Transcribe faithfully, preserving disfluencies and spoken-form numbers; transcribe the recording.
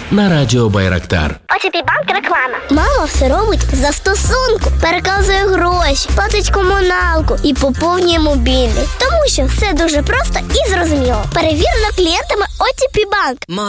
на радіо Байрактар. о те пі Банк реклама. Мама все робить в застосунку. Переказує гроші, платить комуналку і поповнює мобільний. Тому що все дуже просто і зрозуміло. Перевірено клієнтами о те пі Банк.